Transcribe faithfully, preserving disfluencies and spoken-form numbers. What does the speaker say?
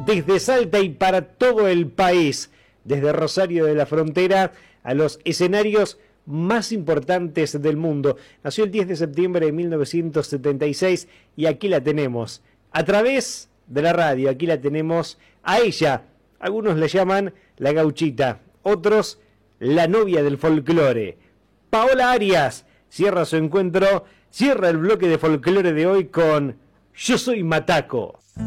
desde Salta y para todo el país, desde Rosario de la Frontera a los escenarios más importantes del mundo. Nació el diez de septiembre de mil novecientos setenta y seis y aquí la tenemos, a través de la radio, aquí la tenemos a ella. Algunos la llaman la gauchita, otros la novia del folclore. Paola Arias cierra su encuentro, cierra el bloque de folclore de hoy con Yo soy Mataco.